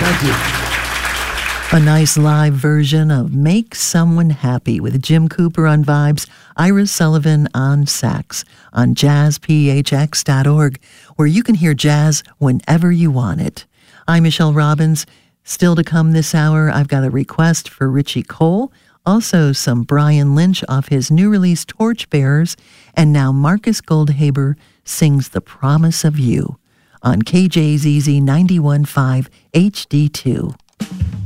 Thank you. A nice live version of Make Someone Happy with Jim Cooper on vibes, Ira Sullivan on sax on jazzphx.org, where you can hear jazz whenever you want it. I'm Michelle Robbins. Still to come this hour, I've got a request for Richie Cole, also some Brian Lynch off his new release Torchbearers, and now Marcus Goldhaber sings The Promise of You on KJZZ 91.5 HD2.